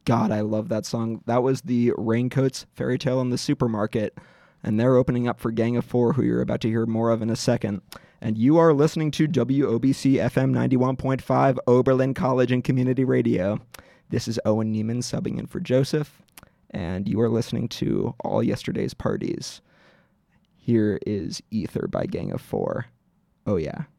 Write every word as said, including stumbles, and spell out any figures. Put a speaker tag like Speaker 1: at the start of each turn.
Speaker 1: God, I love that song. That was the Raincoats Fairy Tale in the Supermarket, and they're opening up for Gang of Four, who you're about to hear more of in a second. And you are listening to W O B C F M ninety-one point five, Oberlin College and Community Radio. This is Owen Neiman subbing in for Joseph, and you are listening to All Yesterday's Parties. Here is Ether by Gang of Four. Oh yeah.